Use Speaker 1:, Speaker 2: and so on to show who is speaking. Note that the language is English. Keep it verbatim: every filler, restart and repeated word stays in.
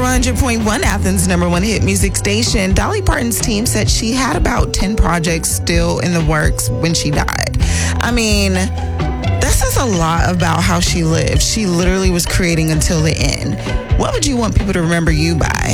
Speaker 1: one hundred point one, Athens' number one hit music station. Dolly Parton's team said she had about ten projects still in the works when she died. I mean, that says a lot about how she lived. She literally was creating until the end. What would you want people to remember you by?